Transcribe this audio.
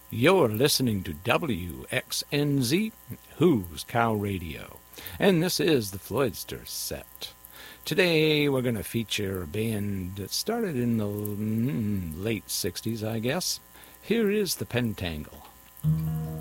You're listening to WXNZ, Who's Cow Radio, and this is the Floydster Set. Today we're going to feature a band that started in the late 60s, I guess. Here is the Pentangle.